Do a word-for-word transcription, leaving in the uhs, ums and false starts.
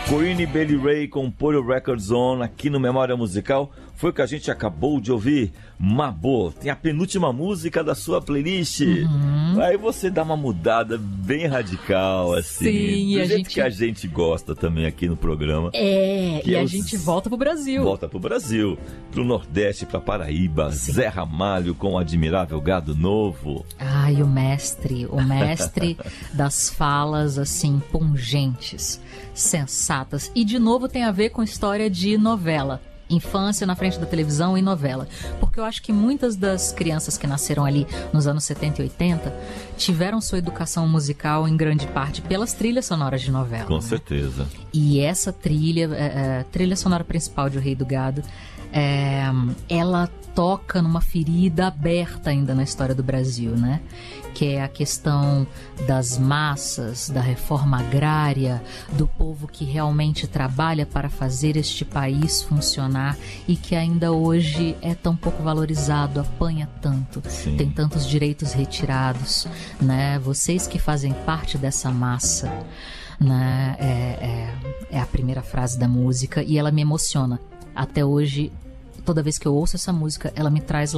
Corinne Bailey Rae com Polio Records On aqui no Memória Musical. Foi o que a gente acabou de ouvir. Mabô, tem a penúltima música da sua playlist. Uhum. Aí você dá uma mudada bem radical, assim. Sim, do a jeito gente... que a gente gosta também aqui no programa. É, e é a os... gente volta pro Brasil. Volta pro Brasil, pro Nordeste, pra Paraíba. Sim. Zé Ramalho com o Admirável Gado Novo. Ai, o mestre, o mestre das falas, assim, pungentes, sensatas. E, de novo, tem a ver com história de novela. Infância na frente da televisão e novela. Porque eu acho que muitas das crianças que nasceram ali nos anos setenta e oitenta tiveram sua educação musical em grande parte pelas trilhas sonoras de novela. Com né? certeza. E essa trilha, é, é, trilha sonora principal de O Rei do Gado, é, ela toca numa ferida aberta ainda na história do Brasil, né? Que é a questão das massas, da reforma agrária, do povo que realmente trabalha para fazer este país funcionar e que ainda hoje é tão pouco valorizado, apanha tanto, Sim. tem tantos direitos retirados, né? Vocês que fazem parte dessa massa, né? É, é, é a primeira frase da música e ela me emociona. Até hoje, toda vez que eu ouço essa música, ela me traz